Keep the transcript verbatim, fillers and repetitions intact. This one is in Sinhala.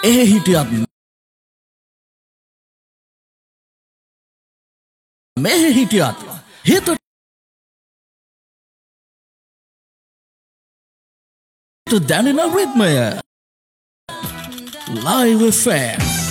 එහෙ හිටියත් මෙහෙ හිටියත් හිතට දැනෙන රිද්මය Live F M